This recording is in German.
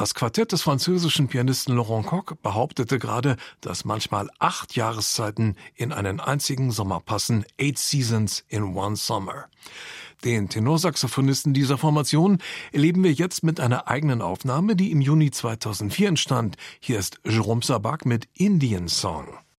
Das Quartett des französischen Pianisten Laurent Koch behauptete gerade, dass manchmal 8 Jahreszeiten in einen einzigen Sommer passen, 8 Seasons in one summer. Den Tenorsaxophonisten dieser Formation erleben wir jetzt mit einer eigenen Aufnahme, die im Juni 2004 entstand. Hier ist Jérôme Sabag mit Indian Song.